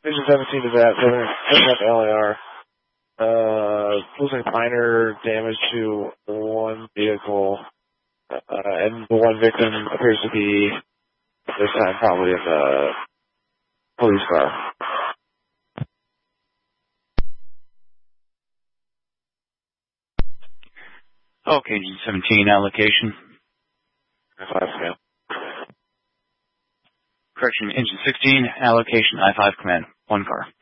Vision 17 to that, picking up LAR. Looks like minor damage to one vehicle, and the one victim appears to be, this time, probably in the police car. Okay, G17 allocation. 5 command. Correction, Engine 16, allocation I-5 command. 1 car.